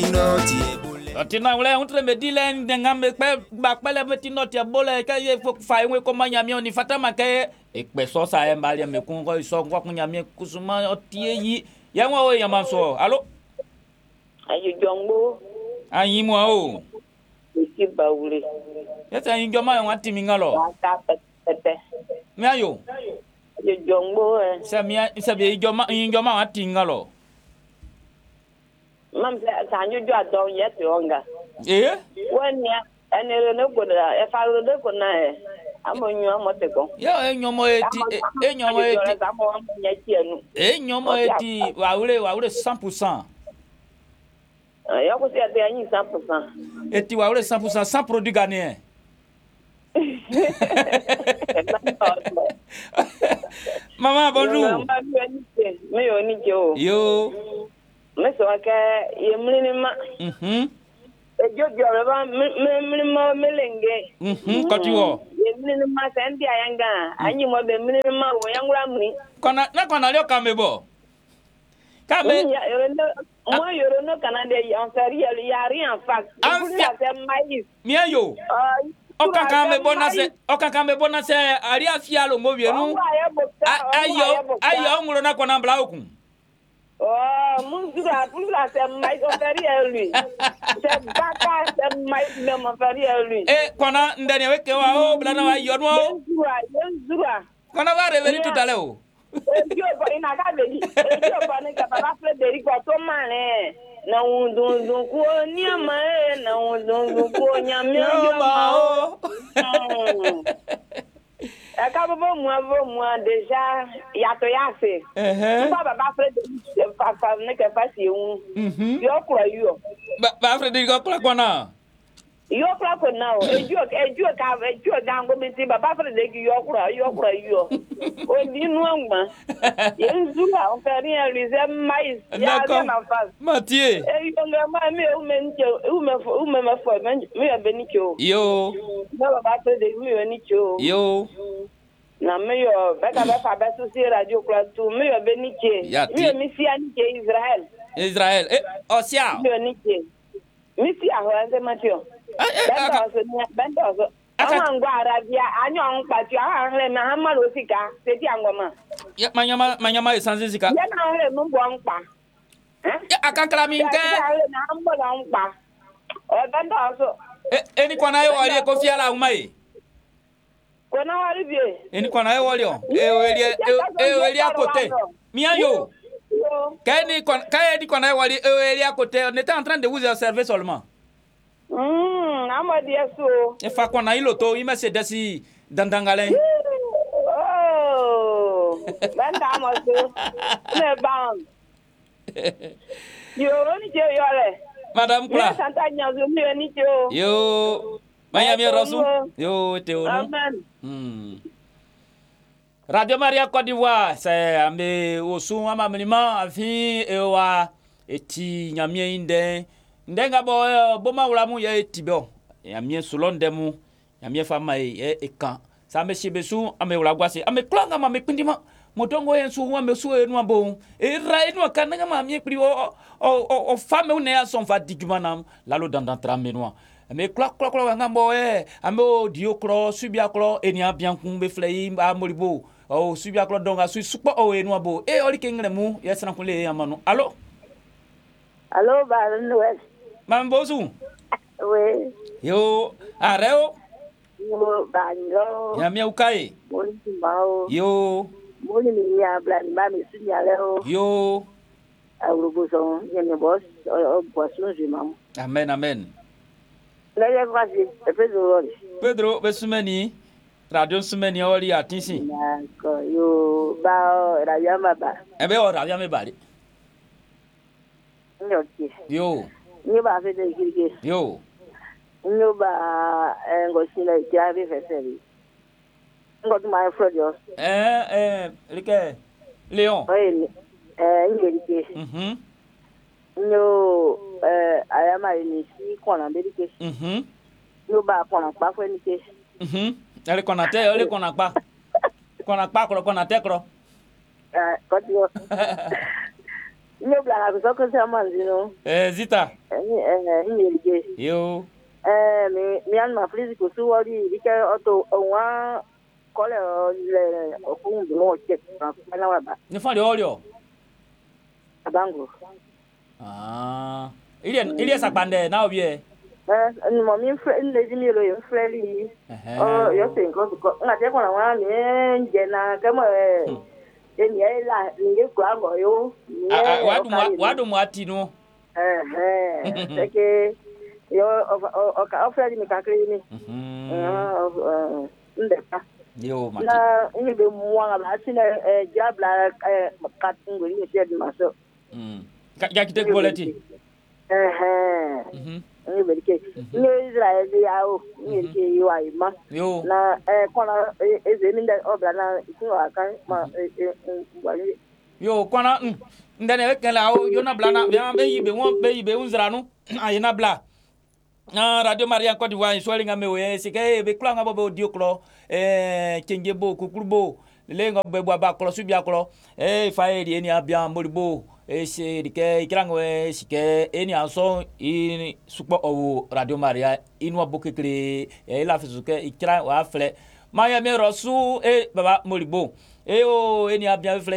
Tina ule untre medile ngambe pe bakpele metino tia bole ka ye fa enwe ko manyami oni fatama ke ekpe so sa e mbali me kungo iso kwa kunyami kusuma otie yi yanwa o yama so allo ayi jongbo ayi mo o isi bawule yeta yin joma yon atimi ngalo ta pete mi ayo ayi jongbo se bi yin joma atimi ngalo mam sa anyu jo adon yet yonga wanya enere no goda e faru de kona e amonyu amoteko yo enyomo eti enyomo eti wawure 100% yo ko se ate anyi 100% eti wawure 100% sans produit ghanéen Maman bonjour me yo ni yo meso aka yemlini ma ejojo reba mlima melenge kotiwo yemlini ma sendi ayanga anyi mo be mlini ma wo yangura mri kona leo kamebo kame mo yoro no canada en seri yari en fact pour la faire maïs mien yo okaka me bonase ari afialo mo bienu ayo nguro na kona mbla okun mon dura pour la faire maïs on fait rien lui c'est baka c'est maïs mais on fait rien lui kona ndani weke wa blana wa yo no yenzura kona va revenir tout à l'heure Ejo ina ka beli ejo bani ka baba Frederic to mane na undundu ko niama na undundu ko nyamyo ma aka babo mo déjà yato yase baba Frederic fa ne ka fasi yo kura yo ba Frederic ko kona yo kura ko now ejo dango binti baba Frederic yo kura yo o di nu angba yenzula on fait rien lui c'est maïs ya na face Mathieu yo ngama me u me fo me ya benicho yo baba Frederic me yo nicho yo na me yo beka ba fa ba so radio kura tu me yo beniche me yo misi anike Israel osia me yo nike misi aho ande Mathieu bendo amangwa arabia anyo nkpati ahare na hamalo sika seti angoma manyama esanzika ya na ahare mu bo nkpa akankala minke na hamalo nkpa o bendo so eni kwana yo wali ko fiala umai kona wali bie eni kwana yo wali eli akote miayo kaeni kwana yo wali eli akote on était en train de vous observer seulement amadi eso e fa kwana iloto imese desi dandangale benda amoso ne bam yo ni je yore madame Kula santa nyazo mi ni jo yo Miami Rasu yo teo amen Radio Maria Côte d'Ivoire c'est ambe osu ama minima afi ewa eti nyamie inde ndenga bo mawla mu ye tibio yamie sulondemu yamie fama ekan sa me shibesu ame wla gwase ame klanga ma me pindima motongo yensu wa me su enu abo ra enu kananga ma mi pri o fame une ya son fa digmanam lalo dandan tramenoa me klak ngambo ame o diokro subia kro enia biankun be flei amoribo o subia kro donga su supo o enu abo ori kengremu yesna kunle amanu allo ba noel mambosu we yo areo yo bango ya mi ukai yo moni mi ya blan ba mi signaleo yo aurubuson yene boss o poisson je mam amen leye kwasi Pedro besumeni radio sumeni ori atinsi na ko yo ba radio maba ebe o radio me bari yo ni ba fe de kirike yo ni ba ngosila javi feseri ngot my friend like Léon ngirike no ayama ni si kona berike no ba kona pa fo ni ke ele kona pa kona te kro kotio Nye bla na so se manzino. Zita. Nye Yo. Mi an ma physical so wori ike auto onwa kole le okun bi mo check na wa ba. Ni fa de olio. Abango. Ile sakpande na obi e. Ni mo mi fre ni ji mi lo yin fre li. Yo se nko ko nga te ko na wa mi nje na ke mo ni la ni ko ago yo. Wadu mu ati no. Eke yo o fre mi ka kri ni. Ndeka. Yo mati. Na ni be muanga ba sina jabla katungo ni se di maso. Ya kite boleti. Ni be ke. Ni Israel yawo ni ke yiwa ima. Yo. Na kona ezemi nda obla na iku aka ma ngwani. Yo kona ndane kala o yo na blana be yibe unzranu ayina bla. Radio Maria Côte d'Ivoire swali nga mewe sike be kla nga bobo dioklo kengebo kukurbo lengo be bwa ba klo subia klo faeli eni abia molibo se dike kirangwe sike eni anso in supo o Radio Maria inwa bokekre la fizuke ikira wa fle maya me rosu baba molibo o eni abia fle